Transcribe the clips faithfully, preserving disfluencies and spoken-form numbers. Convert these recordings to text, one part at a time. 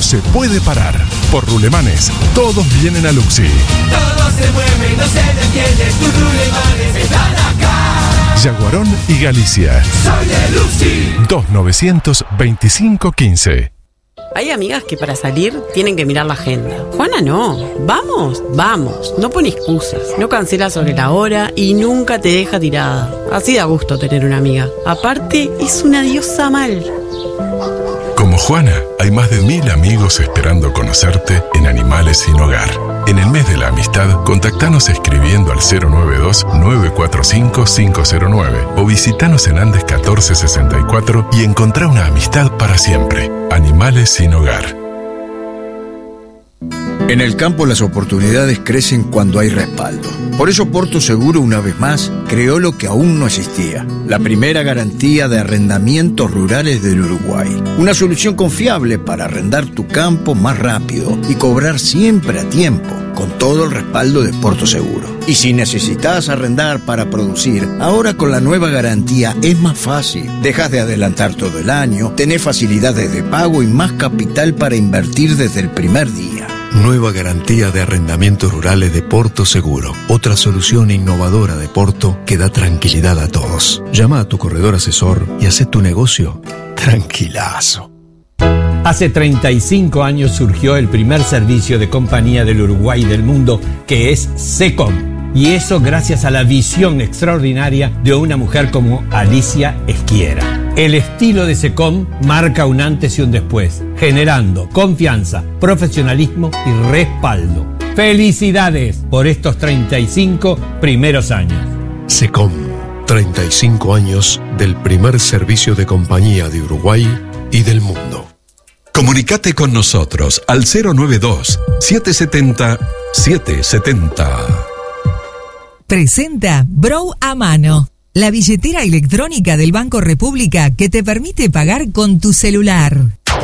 no se puede parar. Por Rulemanes, todos vienen a Luxi. Todo se mueve, no se detiene, tus Rulemanes están acá. Yaguarón y Galicia. Soy de Luxi. dos novecientos veinticinco quince. Hay amigas que para salir tienen que mirar la agenda. Juana no. ¿Vamos? Vamos. No pone excusas, no cancela sobre la hora y nunca te deja tirada. Así da gusto tener una amiga. Aparte, es una diosa mal. Como Juana, hay más de mil amigos esperando conocerte en Animales Sin Hogar. En el mes de la amistad, contactanos escribiendo al cero nueve dos, nueve cuatro cinco, cinco cero nueve o visitanos en Andes catorce sesenta y cuatro y encontrá una amistad para siempre. Animales Sin Hogar. En el campo las oportunidades crecen cuando hay respaldo. Por eso Porto Seguro, una vez más, creó lo que aún no existía: la primera garantía de arrendamientos rurales del Uruguay. Una solución confiable para arrendar tu campo más rápido y cobrar siempre a tiempo, con todo el respaldo de Porto Seguro. Y si necesitas arrendar para producir, ahora con la nueva garantía es más fácil. Dejas de adelantar todo el año, tenés facilidades de pago y más capital para invertir desde el primer día. Nueva garantía de arrendamientos rurales de Porto Seguro. Otra solución innovadora de Porto que da tranquilidad a todos. Llama a tu corredor asesor y haz tu negocio tranquilazo. Hace treinta y cinco años surgió el primer servicio de compañía del Uruguay y del mundo, que es SECOM. Y eso gracias a la visión extraordinaria de una mujer como Alicia Esquiera. El estilo de SECOM marca un antes y un después, generando confianza, profesionalismo y respaldo. ¡Felicidades por estos treinta y cinco primeros años! SECOM, treinta y cinco años del primer servicio de compañía de Uruguay y del mundo. Comunicate con nosotros al cero nueve dos, siete siete cero, siete siete cero. Presenta Brow a Mano, la billetera electrónica del Banco República que te permite pagar con tu celular.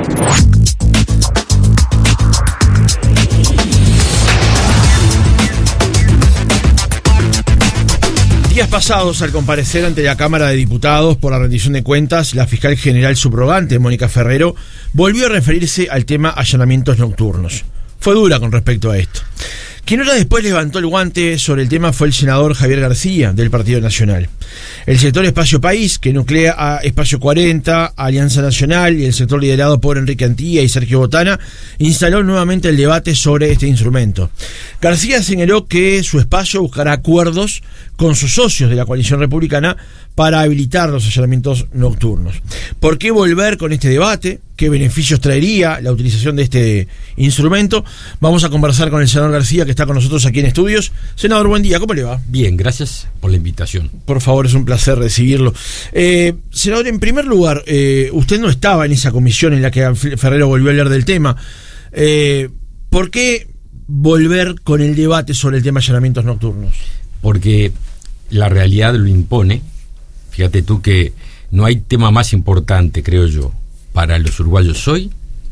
Días pasados, al comparecer ante la Cámara de Diputados por la rendición de cuentas, la fiscal general subrogante, Mónica Ferrero, volvió a referirse al tema allanamientos nocturnos. Fue dura con respecto a esto. Quien horas después levantó el guante sobre el tema fue el senador Javier García, del Partido Nacional. El sector Espacio País, que nuclea a Espacio cuarenta, Alianza Nacional y el sector liderado por Enrique Antía y Sergio Botana, instaló nuevamente el debate sobre este instrumento. García señaló que su espacio buscará acuerdos con sus socios de la coalición republicana para habilitar los allanamientos nocturnos. ¿Por qué volver con este debate? ¿Qué beneficios traería la utilización de este instrumento? Vamos a conversar con el senador García, que está con nosotros aquí en estudios. Senador, buen día, ¿cómo le va? Bien, gracias por la invitación. Por favor, es un placer recibirlo. Eh, senador, en primer lugar, eh, usted no estaba en esa comisión en la que Ferrero volvió a hablar del tema. Eh, ¿Por qué volver con el debate sobre el tema de allanamientos nocturnos? Porque la realidad lo impone. Fíjate tú que no hay tema más importante, creo yo, para los uruguayos hoy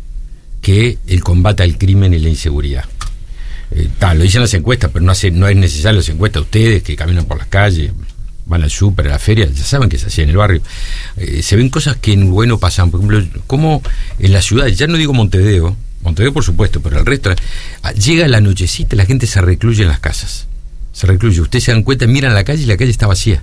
que el combate al crimen y la inseguridad. Eh, tal, lo dicen las encuestas, pero no, hace, no es necesario las encuestas. Ustedes que caminan por las calles, van al súper, a la feria, ya saben que se hacía en el barrio. Eh, se ven cosas que en Uruguay no pasan. Por ejemplo, como en las ciudades, ya no digo Montevideo, Montevideo por supuesto, pero el resto, llega la nochecita, la gente se recluye en las casas. Se recluye. Ustedes se dan cuenta, miran la calle y la calle está vacía.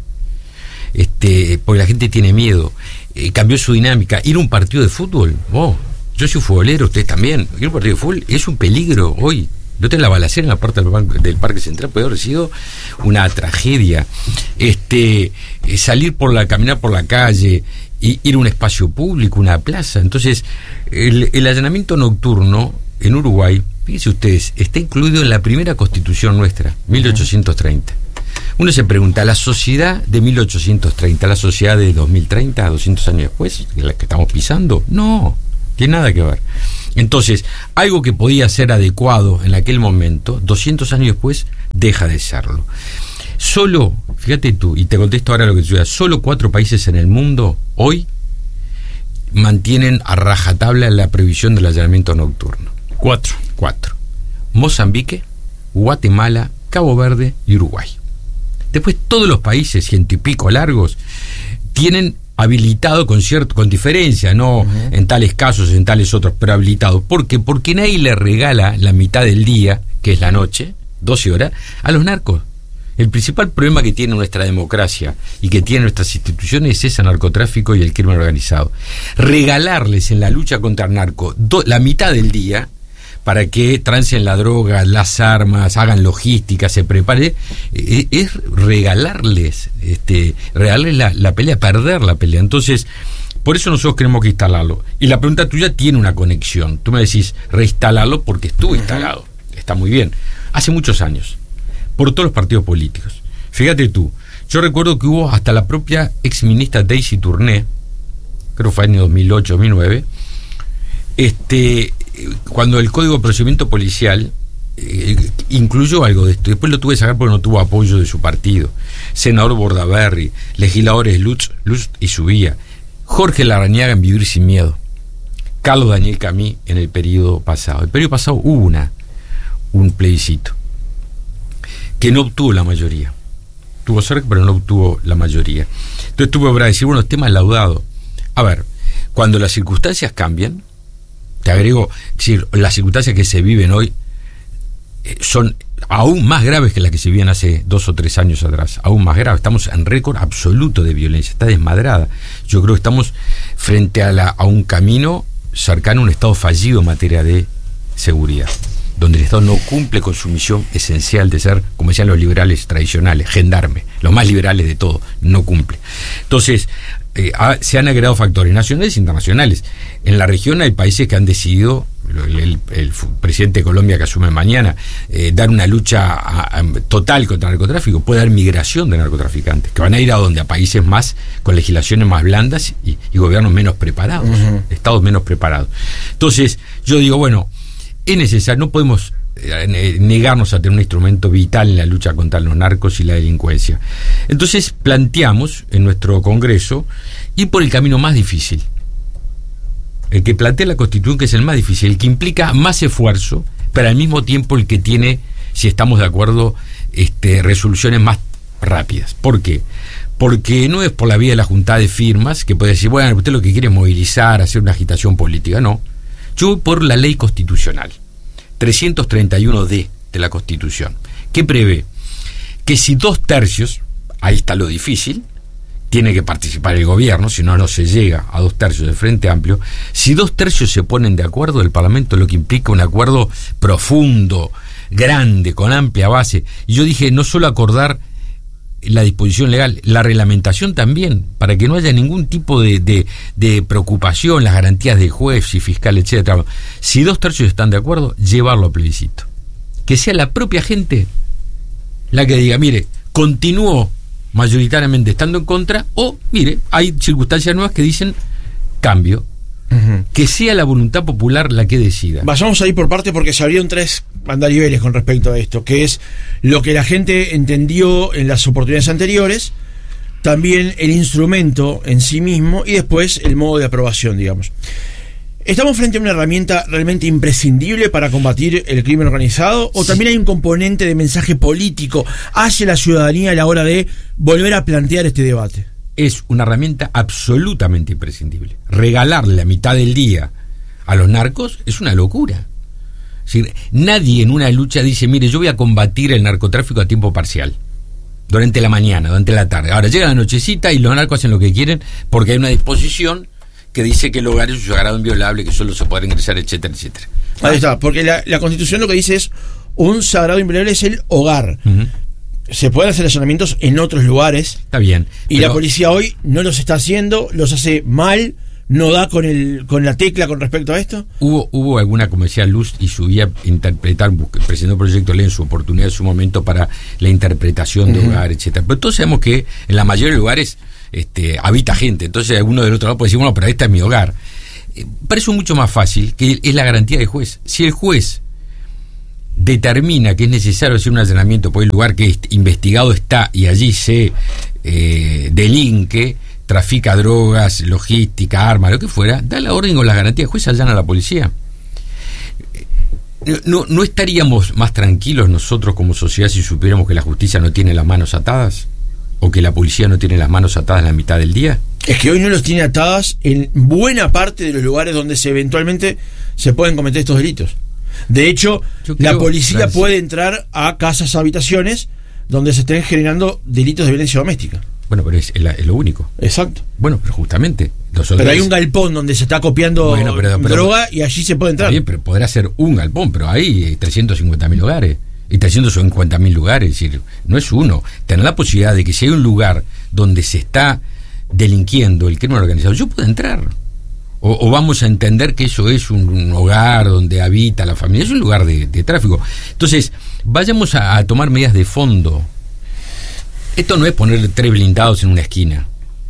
Este, porque la gente tiene miedo. Eh, cambió su dinámica. Ir a un partido de fútbol, oh, yo soy futbolero, ustedes también. Ir a un partido de fútbol es un peligro hoy. No tenés la balacera en la parte del, banco, del Parque Central, puede haber sido una tragedia. Este, eh, salir por la, caminar por la calle, y ir a un espacio público, una plaza. Entonces, el, el allanamiento nocturno en Uruguay, fíjense ustedes, está incluido en la primera constitución nuestra, mil ochocientos treinta. Uno se pregunta, ¿la sociedad de mil ochocientos treinta, la sociedad de dos mil treinta, doscientos años después, la que estamos pisando? No, tiene nada que ver. Entonces, algo que podía ser adecuado en aquel momento, doscientos años después, deja de serlo. Solo, fíjate tú, y te contesto ahora lo que te digo, solo cuatro países en el mundo hoy mantienen a rajatabla la prohibición del allanamiento nocturno. Cuatro. Cuatro. Mozambique, Guatemala, Cabo Verde y Uruguay. Después todos los países, ciento y pico largos, tienen habilitado con cierto, con diferencia, no uh-huh. en tales casos, en tales otros, pero habilitado. ¿Por qué? Porque nadie le regala la mitad del día, que es la noche, doce horas, a los narcos. El principal problema que tiene nuestra democracia y que tienen nuestras instituciones es el narcotráfico y el crimen organizado. Regalarles en la lucha contra el narco do, la mitad del día para que trancen la droga, las armas, hagan logística, se preparen, eh, es regalarles, este, regalarles la, la pelea, perder la pelea. Entonces, por eso nosotros queremos que instalarlo. Y la pregunta tuya tiene una conexión. Tú me decís, reinstalarlo porque estuvo instalado. Está muy bien. Hace muchos años, por todos los partidos políticos. Fíjate tú, yo recuerdo que hubo hasta la propia exministra Daisy Tourné, creo que fue en el año dos mil ocho, dos mil nueve, este... cuando el Código de Procedimiento Policial eh, incluyó algo de esto, después lo tuve que sacar porque no tuvo apoyo de su partido. Senador Bordaberry, legisladores Lutz, Lutz y Subía, Jorge Larrañaga en Vivir sin Miedo, Carlos Daniel Camí en el periodo pasado. El periodo pasado hubo una, un plebiscito que no obtuvo la mayoría. Tuvo cerca, pero no obtuvo la mayoría. Entonces tuve que decir, bueno, el tema es laudado. A ver, cuando las circunstancias cambian, te agrego, es decir, las circunstancias que se viven hoy eh, son aún más graves que las que se vivían hace dos o tres años atrás, aún más graves. Estamos en récord absoluto de violencia, está desmadrada. Yo creo que estamos frente a, la, a un camino cercano a un Estado fallido en materia de seguridad, donde el Estado no cumple con su misión esencial de ser, como decían los liberales tradicionales, gendarme, los más liberales de todo, no cumple. Entonces, Eh, ha, se han agregado factores nacionales e internacionales. En la región hay países que han decidido, el, el, el presidente de Colombia que asume mañana, eh, dar una lucha a, a, total contra el narcotráfico. Puede haber migración de narcotraficantes, que van a ir a donde, a países más, con legislaciones más blandas y, y gobiernos menos preparados, uh-huh. estados menos preparados. Entonces, yo digo, bueno, es necesario, no podemos eh, negarnos a tener un instrumento vital en la lucha contra los narcos y la delincuencia. Entonces planteamos en nuestro Congreso ir por el camino más difícil, el que plantea la Constitución, que es el más difícil, el que implica más esfuerzo, pero al mismo tiempo el que tiene, si estamos de acuerdo, este, resoluciones más rápidas. ¿Por qué? Porque no es por la vía de la juntada de firmas, que puede decir, bueno, usted lo que quiere es movilizar, hacer una agitación política. No, yo voy por la ley constitucional trescientos treinta y uno D de la Constitución, que prevé que si dos tercios, ahí está lo difícil, tiene que participar el gobierno, si no, no se llega a dos tercios del Frente Amplio. Si dos tercios se ponen de acuerdo, el Parlamento, lo que implica un acuerdo profundo, grande, con amplia base. Y yo dije, no solo acordar la disposición legal, la reglamentación también, para que no haya ningún tipo de, de, de preocupación, las garantías del juez y fiscal, etcétera. Si dos tercios están de acuerdo, llevarlo a plebiscito. Que sea la propia gente la que diga, mire, continúo mayoritariamente estando en contra, o, mire, hay circunstancias nuevas que dicen cambio. Uh-huh. Que sea la voluntad popular la que decida. Vayamos ahí por parte, porque se abrieron tres andariveles con respecto a esto, que es lo que la gente entendió en las oportunidades anteriores, también el instrumento en sí mismo y después el modo de aprobación, digamos. ¿Estamos frente a una herramienta realmente imprescindible para combatir el crimen organizado? ¿O sí, también hay un componente de mensaje político hacia la ciudadanía a la hora de volver a plantear este debate? Es una herramienta absolutamente imprescindible. Regalarle la mitad del día a los narcos es una locura. Es decir, nadie en una lucha dice, mire, yo voy a combatir el narcotráfico a tiempo parcial, durante la mañana, durante la tarde. Ahora llega la nochecita y los narcos hacen lo que quieren porque hay una disposición que dice que el hogar es un sagrado inviolable, que solo se puede ingresar, etcétera, etcétera. Ahí está, porque la, la Constitución lo que dice es un sagrado inviolable es el hogar. Uh-huh. Se pueden hacer allanamientos en otros lugares. Está bien. Y la policía hoy no los está haciendo, los hace mal, no da con el con la tecla con respecto a esto. Hubo hubo alguna, como decía Luz, y subía a interpretar, presentó un proyecto de ley en su oportunidad, en su momento, para la interpretación de uh-huh. hogar, etcétera. Pero todos sabemos que en la mayoría de lugares este, habita gente. Entonces uno del otro lado puede decir, bueno, pero este es mi hogar. Eh, parece mucho más fácil, que es la garantía del juez. Si el juez determina que es necesario hacer un allanamiento por el lugar que investigado está y allí se eh, delinque, trafica drogas, logística, armas, lo que fuera, da la orden con las garantías, el juez allana a la policía. ¿No, ¿No estaríamos más tranquilos nosotros como sociedad si supiéramos que la justicia no tiene las manos atadas? ¿O que la policía no tiene las manos atadas en la mitad del día? Es que hoy no los tiene atadas en buena parte de los lugares donde se eventualmente se pueden cometer estos delitos. De hecho, la policía Francis. puede entrar a casas, habitaciones donde se estén generando delitos de violencia doméstica. Bueno, pero es, es lo único. Exacto. Bueno, pero justamente. Pero hay un galpón donde se está copiando bueno, pero, pero, droga y allí se puede entrar. Bien, pero podrá ser un galpón, pero hay trescientos cincuenta mil lugares. Y trescientos cincuenta mil lugares, es decir, no es uno. Tener la posibilidad de que si hay un lugar donde se está delinquiendo el crimen organizado, yo puedo entrar. O, o vamos a entender que eso es un, un hogar donde habita la familia, es un lugar de, de tráfico. Entonces, vayamos a, a tomar medidas de fondo. Esto no es poner tres blindados en una esquina.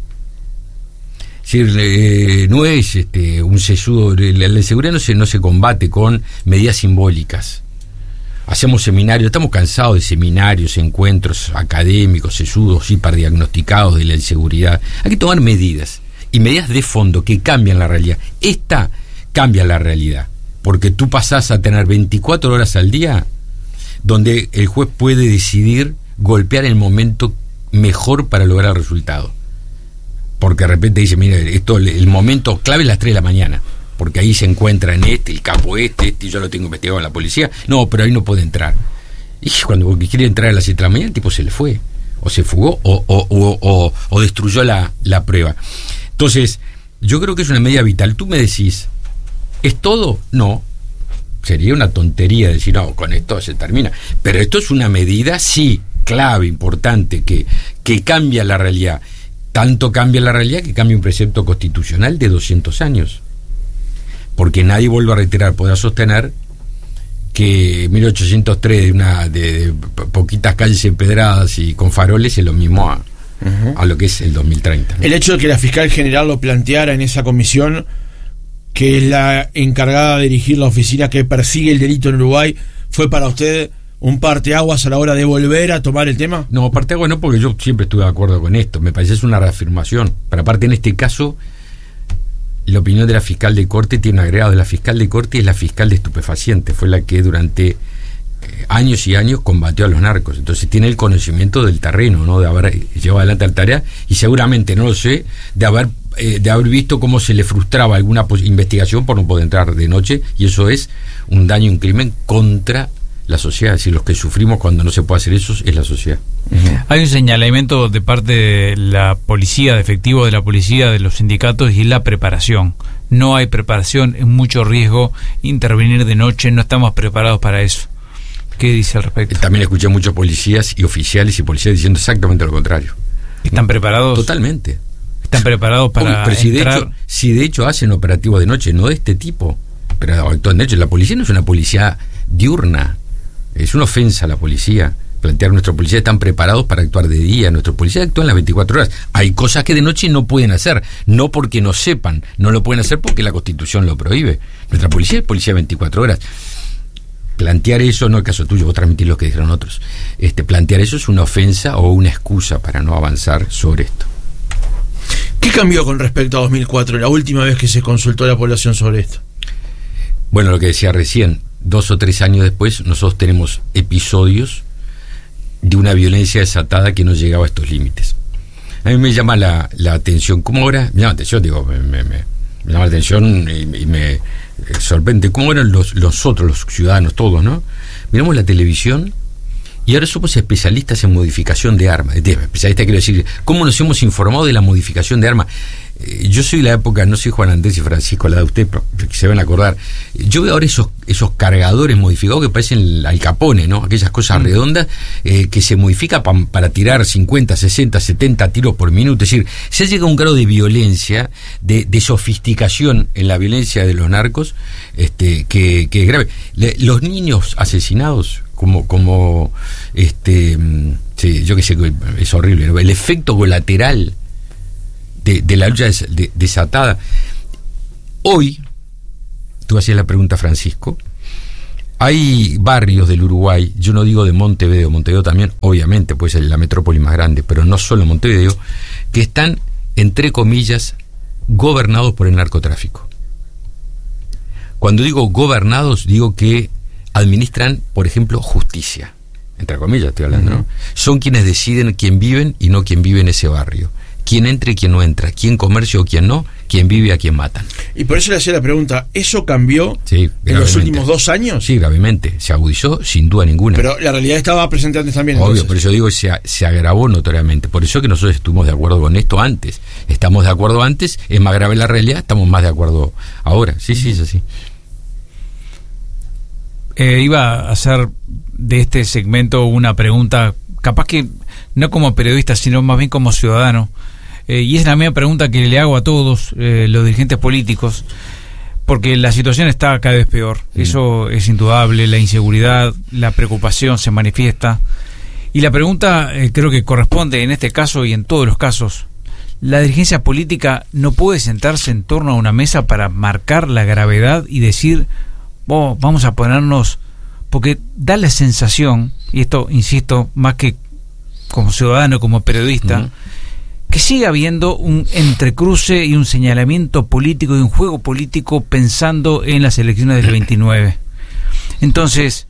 Es decir, eh, no es este, un sesudo. La, la seguridad no se, no se combate con medidas simbólicas. Hacemos seminarios, estamos cansados de seminarios, encuentros académicos, sesudos, hiperdiagnosticados de la inseguridad. Hay que tomar medidas, y medidas de fondo que cambian la realidad. Esta cambia la realidad, porque tú pasás a tener veinticuatro horas al día donde el juez puede decidir golpear el momento mejor para lograr el resultado. Porque de repente dice, mire, esto, el momento clave es las tres de la mañana. Porque ahí se encuentra en este, el capo este, este, y yo lo tengo investigado en la policía. No, pero ahí no puede entrar. Y cuando quiere entrar a las siete de la mañana, el tipo se le fue. O se fugó, o, o, o, o, o destruyó la, la prueba. Entonces, yo creo que es una medida vital. Tú me decís, ¿es todo? No. Sería una tontería decir, no, con esto se termina. Pero esto es una medida, sí, clave, importante, que, que cambia la realidad. Tanto cambia la realidad que cambia un precepto constitucional de doscientos años. Porque nadie, vuelve a reiterar, podrá sostener que mil ochocientos tres de una de, de poquitas calles empedradas y con faroles es lo mismo a, uh-huh. a lo que es el dos mil treinta, ¿no? El hecho de que la fiscal general lo planteara en esa comisión, que es la encargada de dirigir la oficina que persigue el delito en Uruguay, ¿fue para usted un parteaguas a la hora de volver a tomar el tema? No, parteaguas no, porque yo siempre estuve de acuerdo con esto. Me parece es una reafirmación. Pero aparte, en este caso, la opinión de la fiscal de corte tiene un agregado. La fiscal de corte es la fiscal de estupefacientes, fue la que durante eh, años y años combatió a los narcos. Entonces tiene el conocimiento del terreno, ¿no? De haber llevado adelante la tarea, y seguramente, no lo sé, de haber eh, de haber visto cómo se le frustraba alguna investigación por no poder entrar de noche, y eso es un daño, un crimen contra la sociedad. Es decir, los que sufrimos cuando no se puede hacer eso es la sociedad. Uh-huh. Hay un señalamiento de parte de la policía, de efectivos de la policía, de los sindicatos, y es la preparación. No hay preparación, es mucho riesgo intervenir de noche, no estamos preparados para eso. ¿Qué dice al respecto? También escuché muchos policías y oficiales y policías diciendo exactamente lo contrario. ¿Están preparados? Totalmente. ¿Están preparados para pero si entrar? De hecho, si de hecho hacen operativos de noche, no de este tipo, pero actúan de noche. La policía no es una policía diurna. Es una ofensa a la policía plantear que nuestros policías están preparados para actuar de día. Nuestros policías actúan las veinticuatro horas. Hay cosas que de noche no pueden hacer, no porque no sepan, no lo pueden hacer porque la Constitución lo prohíbe. Nuestra policía es policía veinticuatro horas. Plantear eso, no es caso tuyo, vos transmitís lo que dijeron otros. Este, plantear eso es una ofensa o una excusa para no avanzar sobre esto. ¿Qué cambió con respecto a dos mil cuatro, la última vez que se consultó a la población sobre esto? Bueno, lo que decía recién, dos o tres años después nosotros tenemos episodios de una violencia desatada que no llegaba a estos límites. A mí me llama la, la atención, ¿cómo ahora? Me llama la atención, digo, me, me, me llama la atención y, y me sorprende, ¿cómo eran los, los otros, los ciudadanos, todos, ¿no? Miramos la televisión y ahora somos especialistas en modificación de armas. Especialistas, quiero decir, ¿cómo nos hemos informado de la modificación de armas? Eh, yo soy de la época, no soy Juan Andrés y Francisco, la de usted, pero se van a acordar. Yo veo ahora esos, esos cargadores modificados que parecen Al Capone, ¿no? Aquellas cosas mm. redondas eh, que se modifican pa, para tirar cincuenta, sesenta, setenta tiros por minuto. Es decir, se ha llegado a un grado de violencia, de, de sofisticación en la violencia de los narcos, este, que, que es grave. Le, los niños asesinados, como, como este, sí, yo qué sé, es horrible, ¿no? El efecto colateral De, de la lucha des, de, desatada. Hoy, tú hacías la pregunta, Francisco, hay barrios del Uruguay, yo no digo de Montevideo, Montevideo también, obviamente, pues es la metrópoli más grande, pero no solo Montevideo, que están, entre comillas, gobernados por el narcotráfico. Cuando digo gobernados, digo que administran, por ejemplo, justicia, entre comillas estoy hablando, ¿no? Son quienes deciden quién viven y no quién vive en ese barrio. quién entra y quién no entra, quién comercia o quién no, quién vive y a quién matan. Y por eso le hacía la pregunta, ¿eso cambió sí, en los últimos dos años? Sí, gravemente, se agudizó sin duda ninguna. Pero la realidad estaba presente antes también. Obvio, entonces. por eso digo, se, se agravó notoriamente. Por eso que nosotros estuvimos de acuerdo con esto antes. Estamos de acuerdo antes, es más grave la realidad, estamos más de acuerdo ahora. Sí, sí, es así. Eh, iba a hacer de este segmento una pregunta, capaz que no como periodista, sino más bien como ciudadano. Eh, y es la misma pregunta que le hago a todos eh, los dirigentes políticos, porque la situación está cada vez peor. Mm. Eso es indudable, la inseguridad, la preocupación se manifiesta. Y la pregunta eh, creo que corresponde en este caso y en todos los casos. La dirigencia política no puede sentarse en torno a una mesa para marcar la gravedad y decir, oh, vamos a ponernos, porque da la sensación, y esto insisto, más que como ciudadano, como periodista, uh-huh. que sigue habiendo un entrecruce y un señalamiento político y un juego político pensando en las elecciones del veintinueve. Entonces,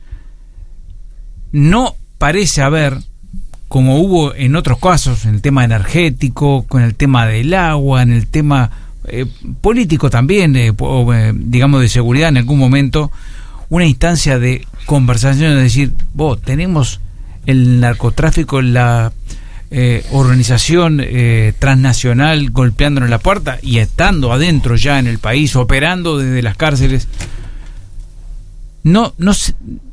no parece haber, como hubo en otros casos, en el tema energético, con el tema del agua, en el tema eh, político también, eh, o, eh, digamos de seguridad en algún momento, una instancia de conversación, es decir, vos tenemos el narcotráfico, la eh, organización eh, transnacional golpeándonos la puerta y estando adentro ya en el país, operando desde las cárceles. No, no,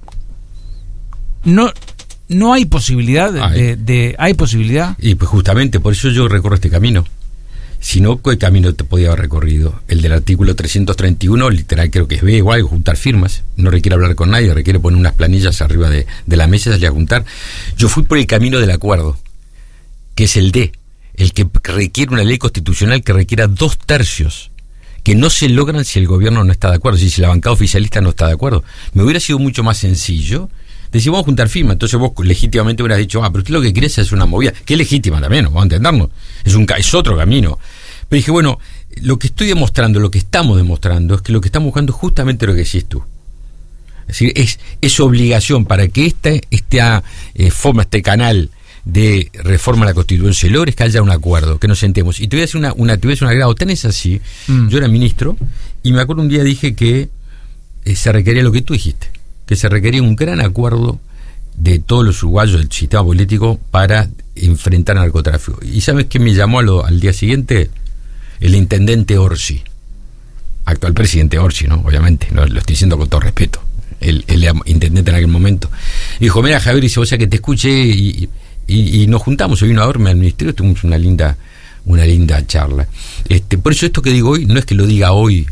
no, no hay posibilidad de, de, de, hay posibilidad. Y pues justamente por eso yo recorro este camino. Si no, ¿qué camino te podía haber recorrido? El del artículo trescientos treinta y uno, literal creo que es B o algo, juntar firmas. No requiere hablar con nadie, requiere poner unas planillas arriba de, de la mesa y salir a juntar. Yo fui por el camino del acuerdo, que es el D, el que requiere una ley constitucional que requiera dos tercios, que no se logran si el gobierno no está de acuerdo, si, si la bancada oficialista no está de acuerdo. Me hubiera sido mucho más sencillo decir, vamos a juntar firmas. Entonces vos legítimamente hubieras dicho, ah, pero usted lo que querés es una movida, que es legítima también, vamos a entendernos, es, un, es otro camino. Pero dije, bueno, lo que estoy demostrando, lo que estamos demostrando, es que lo que estamos buscando es justamente lo que decís tú. Es decir, es, es obligación para que este, esta eh, forma, este canal de reforma a la Constitución se logre, es que haya un acuerdo, que nos sentemos. Y te voy a decir una, una, te voy a decir un agrado, tan es así, mm. yo era ministro, y me acuerdo un día dije que eh, se requería lo que tú dijiste, que se requería un gran acuerdo de todos los uruguayos del sistema político para enfrentar al narcotráfico. ¿Y sabes qué me llamó a lo, al día siguiente? El intendente Orsi, actual presidente Orsi, ¿no? Obviamente, no, lo estoy diciendo con todo respeto, el, el intendente en aquel momento. Y dijo, mira Javier, dice, o sea que te escuché y, y, y nos juntamos, se vino a verme al ministerio, tuvimos una linda, una linda charla. Este, por eso esto que digo hoy, no es que lo diga hoy,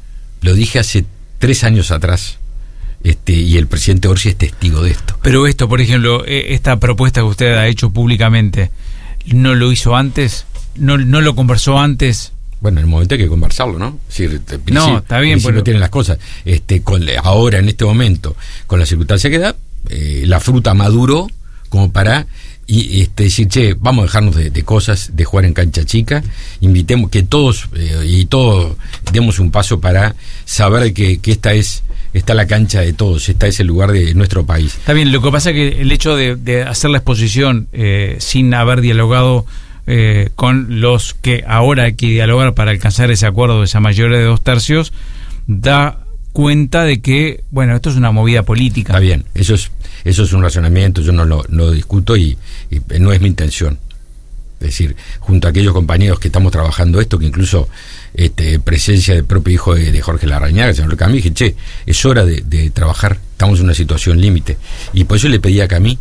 lo dije hace tres años atrás. Este, y el presidente Orsi es testigo de esto. Pero esto, por ejemplo, esta propuesta que usted ha hecho públicamente, ¿no lo hizo antes? ¿No, no lo conversó antes? Bueno, en el momento hay que conversarlo, ¿no? Sí, no, sí, está bien. Si pero... no tienen las cosas. Este, con, ahora, en este momento, con la circunstancia que da, eh, la fruta maduró como para y este, decir, che, vamos a dejarnos de, de cosas, de jugar en cancha chica, invitemos que todos eh, y todos demos un paso para saber que, que esta es está la cancha de todos, esta es el lugar de nuestro país. Está bien, lo que pasa es que el hecho de, de hacer la exposición eh, sin haber dialogado eh, con los que ahora hay que dialogar para alcanzar ese acuerdo, esa mayoría de dos tercios, da cuenta de que, bueno, esto es una movida política. Está bien, eso es eso es un razonamiento, yo no lo, no lo discuto y, y no es mi intención. Es decir, junto a aquellos compañeros que estamos trabajando esto, que incluso este, presencia del propio hijo de, de Jorge Larrañaga, el señor Camí, dije, che, es hora de, de trabajar, estamos en una situación límite. Y por eso le pedí a Camí,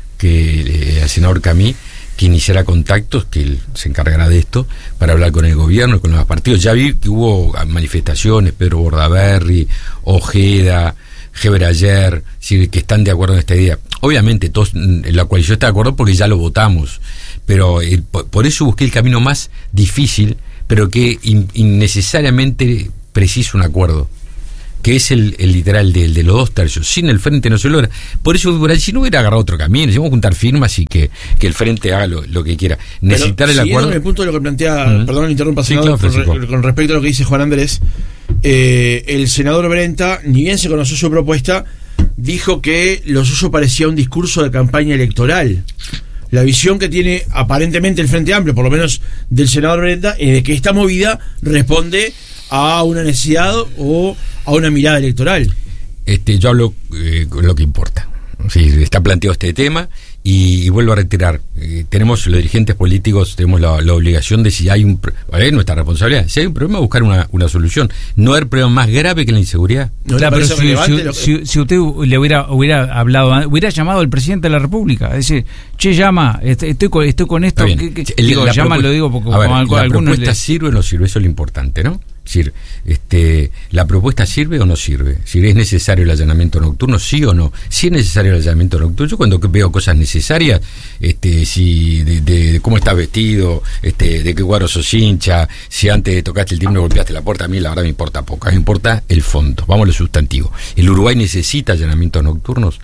que eh, al senador Camí, que iniciará contactos, que él se encargará de esto, para hablar con el gobierno, con los partidos. Ya vi que hubo manifestaciones, Pedro Bordaberry, Ojeda, Gebrayer, ¿sí?, que están de acuerdo en esta idea. Obviamente, todos, en la coalición está de acuerdo porque ya lo votamos, pero eh, por, por eso busqué el camino más difícil, pero que in, innecesariamente precisa un acuerdo, que es el, el literal de, el de los dos tercios. Sin el frente no se logra. Por eso, si no hubiera agarrado otro camino, si vamos a juntar firmas y que, que el frente haga lo, lo que quiera. Necesitar pero, el acuerdo. En el punto de lo que plantea, uh-huh. perdón, me interrumpa, sí, senador, claro, con, con respecto a lo que dice Juan Andrés, eh, el senador Brenta, ni bien se conoció su propuesta, dijo que lo suyo parecía un discurso de campaña electoral. La visión que tiene aparentemente el Frente Amplio, por lo menos del senador Brenda, es de que esta movida responde a una necesidad o a una mirada electoral. Este, yo hablo eh, con lo que importa. Sí, está planteado este tema y, y vuelvo a retirar. Eh, tenemos los dirigentes políticos, tenemos la, la obligación de, si hay un, es nuestra responsabilidad, si hay un problema, buscar una, una solución. No hay problema más grave que la inseguridad. No, claro, pero si, si, si, si usted le hubiera hubiera hablado, hubiera llamado al presidente de la República, es decir, che, llama, estoy, estoy, con, estoy con esto, ¿qué, qué, el, digo, llama, lo digo porque a ver, con la algunos propuesta le... sirve o no sirve, eso es lo importante, ¿no? Es decir, este, ¿la propuesta sirve o no sirve? Si es necesario el allanamiento nocturno, sí o no. Si es necesario el allanamiento nocturno, yo cuando veo cosas necesarias, este, si de, de, de cómo estás vestido, este, de qué guaro sos hincha, si antes tocaste el timbre golpeaste la puerta, a mí la verdad me importa poco, me importa el fondo, vamos a lo sustantivo. ¿El Uruguay necesita allanamientos nocturnos?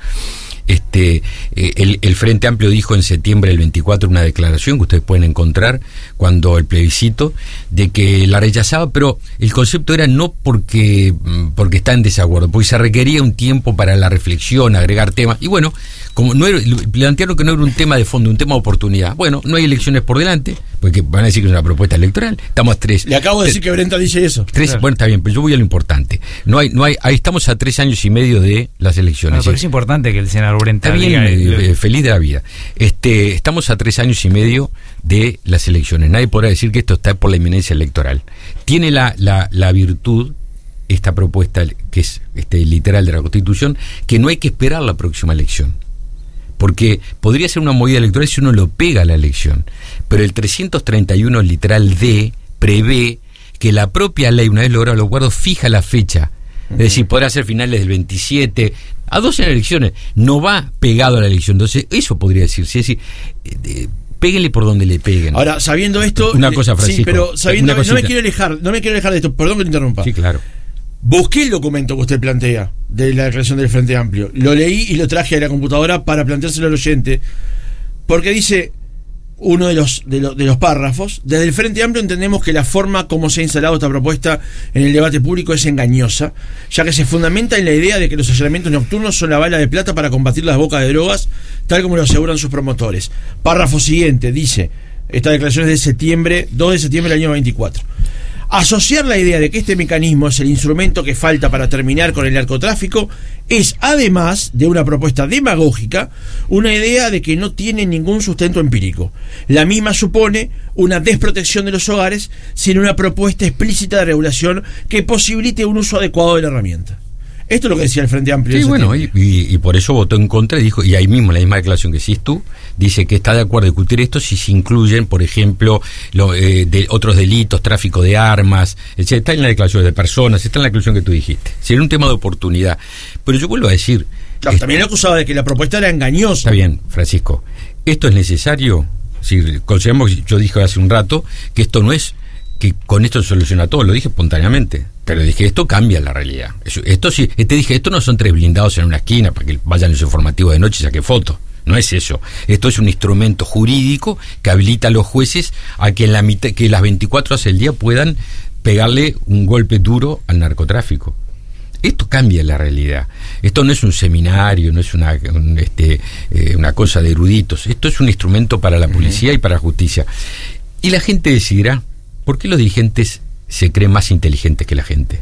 Este, eh, el, el Frente Amplio dijo en septiembre del veinticuatro una declaración que ustedes pueden encontrar cuando el plebiscito, de que la rechazaba, pero el concepto era no porque porque está en desacuerdo, porque se requería un tiempo para la reflexión, agregar temas, y bueno, como no era, plantearon que no era un tema de fondo, un tema de oportunidad. Bueno, no hay elecciones por delante, porque van a decir que es una propuesta electoral, estamos a tres. Le acabo de decir que Brenda dice eso. Tres, claro. Bueno, está bien, pero yo voy a lo importante. No hay, no hay, ahí estamos a tres años y medio de las elecciones. No, pero es importante que el senador Brenda está bien, diga, eh, feliz de la vida. Este, estamos a tres años y medio de las elecciones. Nadie podrá decir que esto está por la inminencia electoral. Tiene la, la, la virtud, esta propuesta que es este, literal de la Constitución, que no hay que esperar la próxima elección. Porque podría ser una movida electoral si uno lo pega a la elección. Pero el trescientos treinta y uno literal D prevé que la propia ley, una vez logrado los acuerdos, fija la fecha. Es decir, podrá ser finales del veintisiete, a doce elecciones, no va pegado a la elección. Entonces, eso podría decirse. Es decir, eh, péguenle por donde le peguen. Ahora, sabiendo esto... Una cosa, Francisco. Sí, pero sabiendo, no me quiero alejar, no me quiero alejar de esto, perdón que te interrumpa. Sí, claro. Busqué el documento que usted plantea de la declaración del Frente Amplio. Lo leí y lo traje a la computadora para planteárselo al oyente, porque dice uno de los, de, lo, de los párrafos: desde el Frente Amplio entendemos que la forma como se ha instalado esta propuesta en el debate público es engañosa, ya que se fundamenta en la idea de que los allanamientos nocturnos son la bala de plata para combatir las bocas de drogas, tal como lo aseguran sus promotores. Párrafo siguiente dice, esta declaración es de septiembre, dos de septiembre del año veinticuatro. Asociar la idea de que este mecanismo es el instrumento que falta para terminar con el narcotráfico es, además de una propuesta demagógica, una idea de que no tiene ningún sustento empírico. La misma supone una desprotección de los hogares sin una propuesta explícita de regulación que posibilite un uso adecuado de la herramienta. Esto es lo que decía el Frente Amplio. Sí, bueno, y, y, y por eso votó en contra y dijo, y ahí mismo, la misma declaración que hiciste tú, dice que está de acuerdo a discutir esto si se incluyen, por ejemplo, lo, eh, de otros delitos, tráfico de armas, etcétera. Está en la declaración de personas, está en la declaración que tú dijiste. Sería un tema de oportunidad. Pero yo vuelvo a decir... Claro, también lo acusaba de que la propuesta era engañosa. Está bien, Francisco. ¿Esto es necesario? Si consideramos, yo dije hace un rato, que esto no es... que con esto se soluciona todo, lo dije espontáneamente, pero dije, esto cambia la realidad. Esto sí, te dije, esto no son tres blindados en una esquina para que vayan los informativos de noche y saquen fotos. No es eso. Esto es un instrumento jurídico que habilita a los jueces a que en la mitad, que las veinticuatro horas del día puedan pegarle un golpe duro al narcotráfico. Esto cambia la realidad. Esto no es un seminario, no es una, un, este, eh, una cosa de eruditos. Esto es un instrumento para la policía uh-huh. y para la justicia. Y la gente decidirá. ¿Por qué los dirigentes se creen más inteligentes que la gente?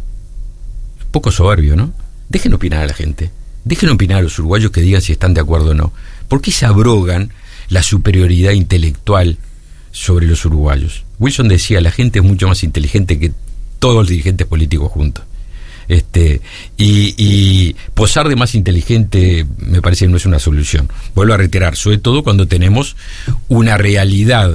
Un poco soberbio, ¿no? Dejen opinar a la gente. Dejen opinar a los uruguayos que digan si están de acuerdo o no. ¿Por qué se abrogan la superioridad intelectual sobre los uruguayos? Wilson decía, la gente es mucho más inteligente que todos los dirigentes políticos juntos. Este, y, y posar de más inteligente me parece que no es una solución. Vuelvo a reiterar, sobre todo cuando tenemos una realidad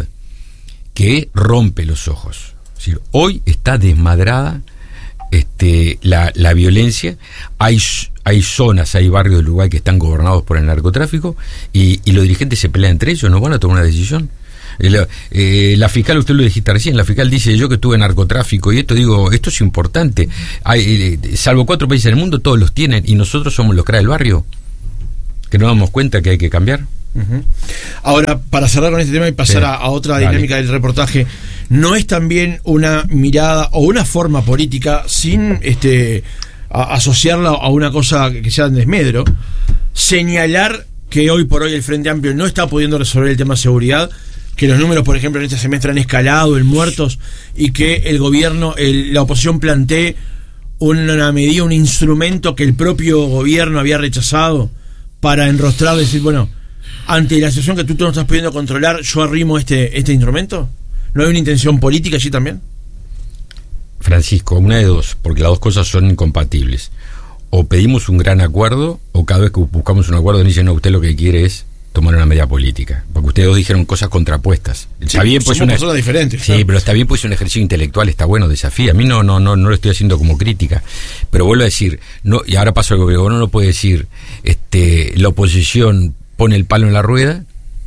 que rompe los ojos. Es decir, hoy está desmadrada este, la, la violencia. Hay, hay zonas, hay barrios del Uruguay que están gobernados por el narcotráfico y, y los dirigentes se pelean entre ellos, no van a tomar una decisión. La, eh, la fiscal, usted lo dijiste recién, la fiscal dice, yo que estuve en narcotráfico y esto, digo, esto es importante. Hay, eh, salvo cuatro países en el mundo, todos los tienen y nosotros somos los cra del barrio, que nos damos cuenta que hay que cambiar. Uh-huh. Ahora, para cerrar con este tema y pasar sí. a, a otra dinámica Dale. del reportaje, ¿no es también una mirada o una forma política, sin este a, asociarla a una cosa que sea en desmedro, señalar que hoy por hoy el Frente Amplio no está pudiendo resolver el tema de seguridad, que los números, por ejemplo, en este semestre han escalado en muertos y que el gobierno, el, la oposición plantee una medida, un instrumento que el propio gobierno había rechazado para enrostrar, decir, bueno, ante la situación que tú no estás pudiendo controlar, yo arrimo este, este instrumento? ¿No hay una intención política allí también? Francisco, una de dos, porque las dos cosas son incompatibles. O pedimos un gran acuerdo, o cada vez que buscamos un acuerdo dicen, no, usted lo que quiere es tomar una medida política. Porque ustedes dos dijeron cosas contrapuestas. Está sí, bien, pues somos una, personas diferentes. Sí, claro. Pero está bien, pues un ejercicio intelectual, está bueno, desafía. A mí no, no, no, no lo estoy haciendo como crítica. Pero vuelvo a decir, no, y ahora paso al gobierno, no lo puede decir, este, la oposición pone el palo en la rueda,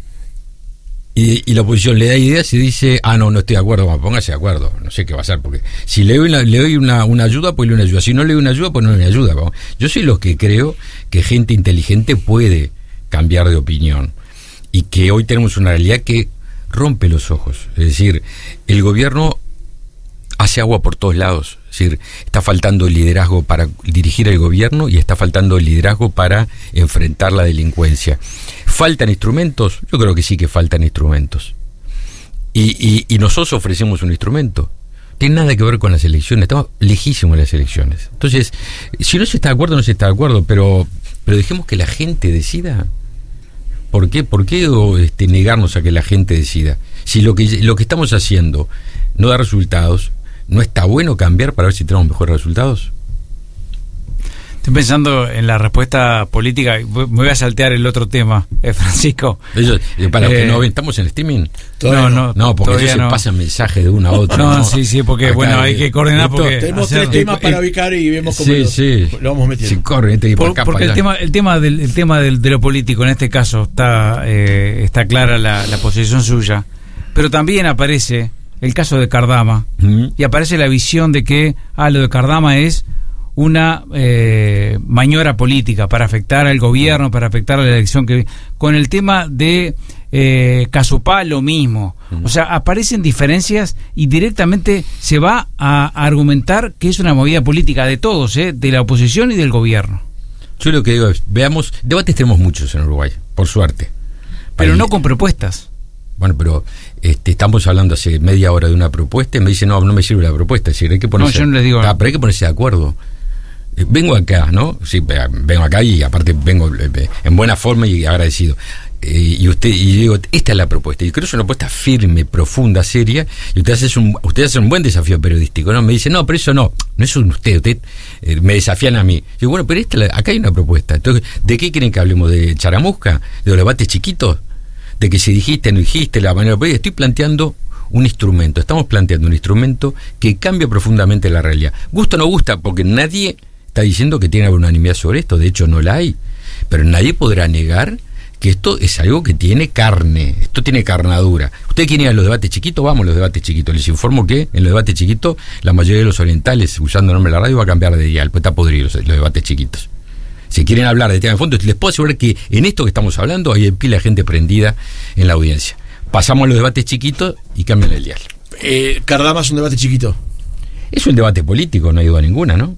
y, y la oposición le da ideas y dice, ah, no, no estoy de acuerdo, bueno, póngase de acuerdo, no sé qué va a hacer, porque si le doy una, le doy una, una ayuda, pues le doy una ayuda, si no le doy una ayuda, pues no le doy una ayuda. Vamos. Yo soy los que creo que gente inteligente puede cambiar de opinión, y que hoy tenemos una realidad que rompe los ojos, es decir, el gobierno hace agua por todos lados, es decir, está faltando el liderazgo para dirigir el gobierno y está faltando el liderazgo para enfrentar la delincuencia. ¿Faltan instrumentos? Yo creo que sí que faltan instrumentos. Y, y, y nosotros ofrecemos un instrumento. Tiene nada que ver con las elecciones, estamos lejísimos de las elecciones. Entonces, si no se está de acuerdo, no se está de acuerdo, pero, pero dejemos que la gente decida. ¿Por qué? ¿Por qué este, negarnos a que la gente decida? Si lo que, lo que estamos haciendo no da resultados, ¿no está bueno cambiar para ver si tenemos mejores resultados? Estoy pensando en la respuesta política. Me voy a saltear el otro tema, eh, Francisco. Eso, para los eh, que no ven, ¿estamos en streaming? No, no, no, porque ellos no. se pasan mensajes de una a otra. No, no, sí, sí, porque acá, bueno, hay que coordinar esto, porque tenemos hacer, tres temas eh, para ubicar y vemos cómo sí, lo, sí. lo vamos metiendo. Sí, corre, este, Por, acá, porque el tema, el tema del, el tema del, de lo político, en este caso está eh, está clara la, la posición suya, pero también aparece el caso de Cardama uh-huh. y aparece la visión de que ah, lo de Cardama es una eh, maniobra política para afectar al gobierno, para afectar a la elección que con el tema de eh, Casupá lo mismo, uh-huh. o sea, aparecen diferencias y directamente se va a, a argumentar que es una movida política de todos, ¿eh? De la oposición y del gobierno. Yo lo que digo es, veamos, debates tenemos muchos en Uruguay, por suerte. Pero Ahí, no con propuestas. Bueno, pero este, estamos hablando hace media hora de una propuesta y me dicen, no, no me sirve la propuesta, es decir, hay que ponerse, no, yo no les digo, ah, pero hay que ponerse de acuerdo. Vengo acá, ¿no? Sí, vengo acá y aparte vengo en buena forma y agradecido. Eh, y usted y yo digo, esta es la propuesta. Y creo que es una propuesta firme, profunda, seria. Y usted hace un, usted hace un buen desafío periodístico, ¿no? Me dice, no, pero eso no, no es un usted, usted eh, me desafían a mí. Yo digo, bueno, pero esta, acá hay una propuesta. Entonces, ¿de qué quieren que hablemos? ¿De charamusca? ¿De los debates chiquitos? ¿De que si dijiste, no dijiste, la manera? Pues estoy planteando un instrumento, estamos planteando un instrumento que cambia profundamente la realidad. Gusta o no gusta, porque nadie está diciendo que tiene unanimidad sobre esto, de hecho no la hay, pero nadie podrá negar que esto es algo que tiene carne, esto tiene carnadura. ¿Ustedes quieren ir a los debates chiquitos? Vamos a los debates chiquitos. Les informo que en los debates chiquitos la mayoría de los orientales, usando el nombre de la radio, va a cambiar de dial, pues está podrido los, los debates chiquitos. Si quieren hablar de tema de fondo, les puedo asegurar que en esto que estamos hablando hay pila de gente prendida en la audiencia. Pasamos a los debates chiquitos y cambian el dial. Eh, Cardama es un debate chiquito. Es un debate político, no hay duda ninguna, ¿no?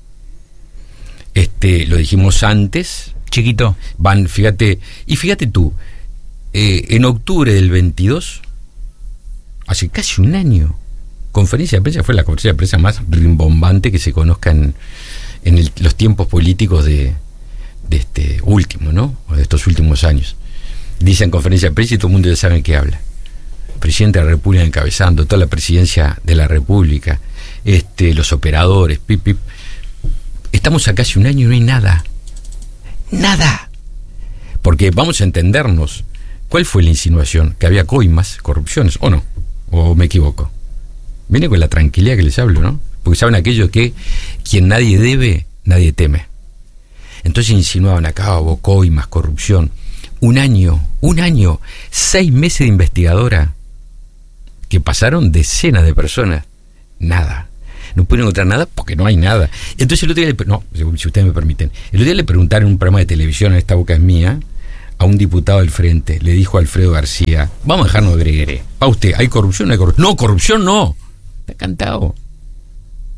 Este, lo dijimos antes. Chiquito. Van, fíjate, y fíjate tú, eh, en octubre del veintidós, hace casi un año, conferencia de prensa, fue la conferencia de prensa más rimbombante que se conozca en, en el, los tiempos políticos de, de este último, ¿no? O de estos últimos años. Dicen conferencia de prensa y todo el mundo ya sabe en qué habla. Presidente de la República encabezando, toda la presidencia de la República, este, los operadores, pip, pip. Estamos a casi un año y no hay nada. Nada. Porque vamos a entendernos. ¿Cuál fue la insinuación? Que había coimas, corrupciones, ¿o no? ¿O me equivoco? Viene con la tranquilidad que les hablo, ¿no? Porque saben aquello que quien nadie debe, nadie teme. Entonces insinuaban acá, hubo coimas, corrupción. Un año, un año, seis meses de investigadora que pasaron decenas de personas. Nada. No pueden encontrar nada porque no hay nada. Entonces el otro día, le, no, si ustedes me permiten, el otro día le preguntaron en un programa de televisión, en Esta Boca es Mía, a un diputado del Frente, le dijo a Alfredo García, vamos a dejarnos de gregueré. Pa' usted, ¿hay corrupción? No hay corrupción. No, corrupción no. Está cantado.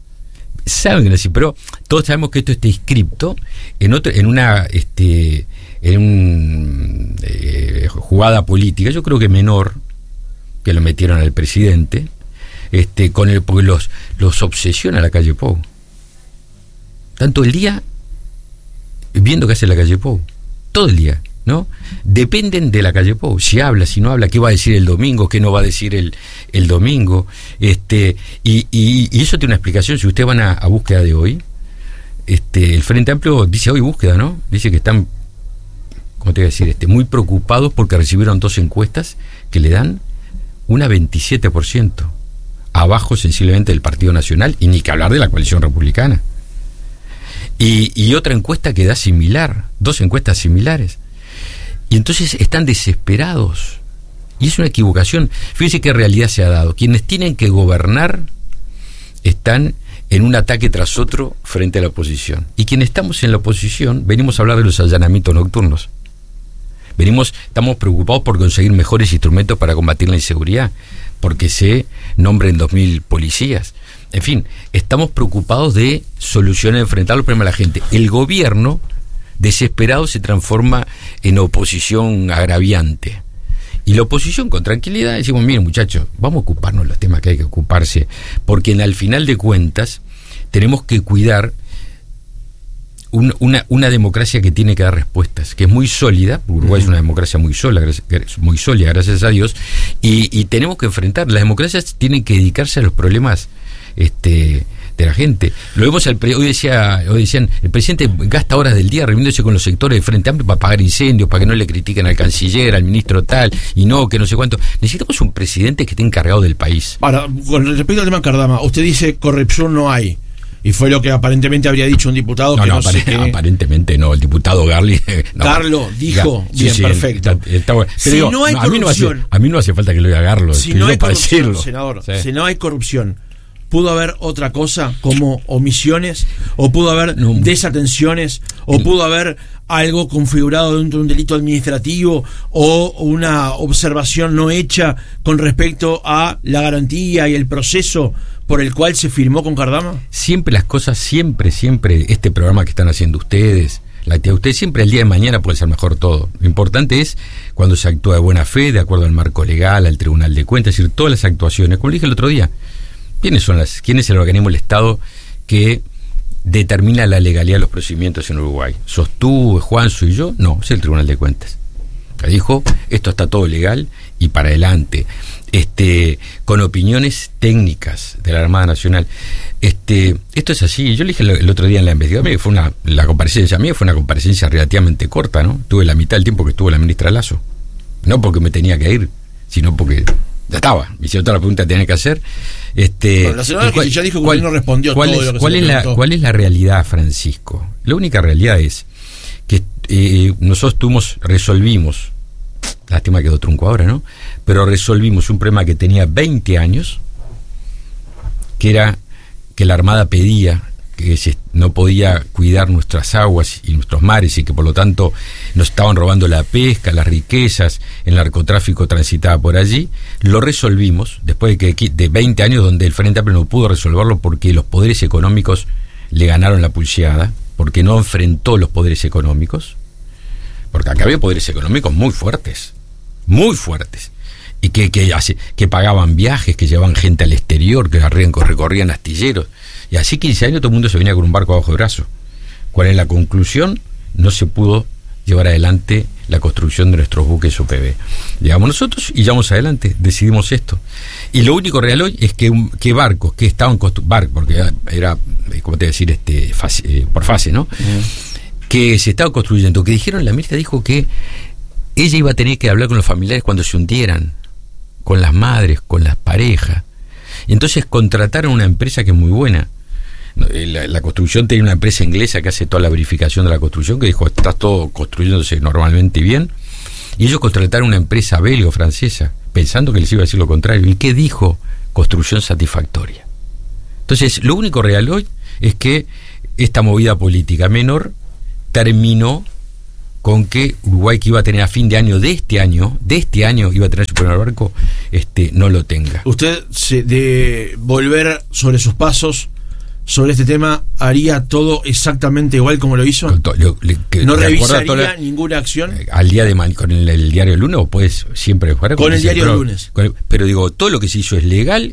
Saben que no, sí, pero todos sabemos que esto está inscripto en otro, en una este en una eh, jugada política, yo creo que menor, que lo metieron al presidente, este, con el, porque los, los obsesiona la calle Pou. Tanto el día viendo qué hace la calle Pou, todo el día, ¿no? Dependen de la calle Pou, si habla, si no habla, qué va a decir el domingo, qué no va a decir el, el domingo, este, y, y, y eso tiene una explicación. Si ustedes van a, a búsqueda de hoy, este, el Frente Amplio dice hoy búsqueda, ¿no? Dice que están, ¿cómo te voy a decir? Este, muy preocupados porque recibieron dos encuestas que le dan una veintisiete por ciento, abajo sensiblemente del Partido Nacional, y ni que hablar de la coalición republicana. Y, y otra encuesta que da similar, dos encuestas similares. Y entonces están desesperados. Y es una equivocación. Fíjense qué realidad se ha dado. Quienes tienen que gobernar están en un ataque tras otro frente a la oposición. Y quienes estamos en la oposición venimos a hablar de los allanamientos nocturnos. Venimos, estamos preocupados por conseguir mejores instrumentos para combatir la inseguridad, porque se nombren dos mil policías. En fin, estamos preocupados de solucionar, enfrentar los problemas de la gente. El gobierno, desesperado, se transforma en oposición agraviante. Y la oposición, con tranquilidad, decimos, miren muchachos, vamos a ocuparnos de los temas que hay que ocuparse, porque en, al final de cuentas tenemos que cuidar un, una, una democracia que tiene que dar respuestas, que es muy sólida. Uruguay uh-huh. es una democracia muy sólida, muy sólida, gracias a Dios, y, y tenemos que enfrentar. Las democracias tienen que dedicarse a los problemas este de la gente. Lo vemos al pre- hoy decía hoy decían el presidente gasta horas del día reuniéndose con los sectores de Frente Amplio para apagar incendios, para que no le critiquen al canciller, al ministro tal, y no, que no sé cuánto. Necesitamos un presidente que esté encargado del país. Ahora, con respecto al tema Cardama, usted dice corrupción no hay, y fue lo que aparentemente habría dicho un diputado no, que no, no apare- sé qué... aparentemente no, el diputado Garli no, Carlo dijo, sí, bien, sí, perfecto. Está, está bueno. Pero si digo, no hay no, a, mí no hace, corrupción, a mí no hace falta que lo diga Garlo, si que no yo hay para corrupción, decirlo. senador, Sí. si no hay corrupción, ¿pudo haber otra cosa como omisiones? ¿O pudo haber no. desatenciones? ¿O pudo haber algo configurado dentro de un delito administrativo? ¿O una observación no hecha con respecto a la garantía y el proceso por el cual se firmó con Cardama? Siempre las cosas, siempre, siempre, este programa que están haciendo ustedes, la actividad de ustedes, siempre el día de mañana puede ser mejor todo. Lo importante es cuando se actúa de buena fe, de acuerdo al marco legal, al Tribunal de Cuentas, es decir, todas las actuaciones, como dije el otro día. ¿Quiénes son las, quién es el organismo del Estado que determina la legalidad de los procedimientos en Uruguay? ¿Sos tú, Juan, soy yo? No, es el Tribunal de Cuentas. Que dijo, esto está todo legal y para adelante. Este, con opiniones técnicas de la Armada Nacional. Este, esto es así. Yo le dije el otro día en la investigación, que fue una, la comparecencia mía fue una comparecencia relativamente corta, ¿no? Tuve la mitad del tiempo que estuvo la ministra Lasso. No porque me tenía que ir, sino porque ya estaba, me hicieron toda la pregunta que tenía que hacer. Este, bueno, la senadora cuál, ya dijo que usted no respondió ¿cuál todo es, lo que cuál se es le la ¿Cuál es la realidad, Francisco? La única realidad es que eh, nosotros tuvimos, resolvimos, lástima quedó trunco ahora, ¿no? Pero resolvimos un problema que tenía veinte años, que era que la Armada pedía que se, no podía cuidar nuestras aguas y nuestros mares y que por lo tanto nos estaban robando la pesca, las riquezas, el narcotráfico transitaba por allí. Lo resolvimos después de que de veinte años donde el Frente Amplio no pudo resolverlo porque los poderes económicos le ganaron la pulseada, porque no enfrentó los poderes económicos, porque acá había poderes económicos muy fuertes, muy fuertes, y que, que, que pagaban viajes, que llevaban gente al exterior, que recorrían astilleros. Y así quince años todo el mundo se venía con un barco bajo el brazo. ¿Cuál es la conclusión? No se pudo llevar adelante la construcción de nuestros buques O P B. Llegamos nosotros y llevamos adelante, decidimos esto. Y lo único real hoy es que, un, que barcos que estaban construyendo, barcos, porque era, era, ¿cómo te voy a decir? Este, fase, eh, por fase, ¿no? Mm. Que se estaban construyendo, que dijeron, la ministra dijo que ella iba a tener que hablar con los familiares cuando se hundieran, con las madres, con las parejas. Y entonces contrataron una empresa que es muy buena. La, la construcción tenía una empresa inglesa que hace toda la verificación de la construcción, que dijo, está todo construyéndose normalmente bien, y ellos contrataron una empresa belga o francesa, pensando que les iba a decir lo contrario. ¿Y qué dijo? Construcción satisfactoria. Entonces, lo único real hoy es que esta movida política menor terminó con que Uruguay, que iba a tener a fin de año de este año, de este año iba a tener su primer barco, este, no lo tenga. Usted, se, de volver sobre sus pasos, sobre este tema, ¿haría todo exactamente igual como lo hizo? Con to- lo- le- que- ¿No de acuerdo a revisaría toda la- ninguna acción? eh, al día de ma- con el, el diario del lunes o puedes siempre jugar Con el diario del lunes. con el- pero digo, todo lo que se hizo es legal